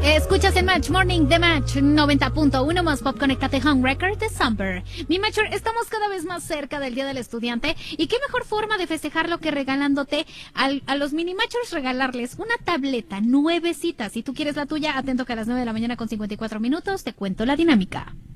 Escuchas el Match Morning de Match 90.1 más Pop. Conéctate Home Record de Samper. Mi Matcher, estamos cada vez más cerca del Día del Estudiante y qué mejor forma de festejarlo que regalándote a los mini Matchers, regalarles una tableta nuevecita. Si tú quieres la tuya, atento que a las 9 de la mañana con 54 minutos te cuento la dinámica.